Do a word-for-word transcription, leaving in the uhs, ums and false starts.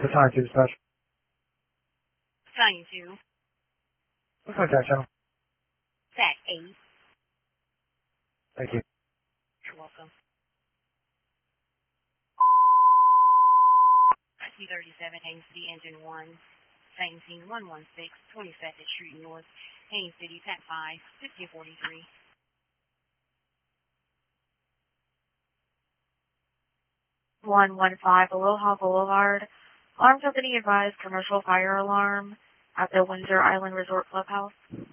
Assign to dispatch. Assign to. What's my tag channel? Sat eight. Thank you. You're welcome. T thirty-seven, Haines City, Engine one. Same scene, one one six, twenty-second Street North, Haines City, Pat five, fifteen forty-three. one one five Aloha Boulevard. Alarm company advised commercial fire alarm at the Windsor Island Resort Clubhouse.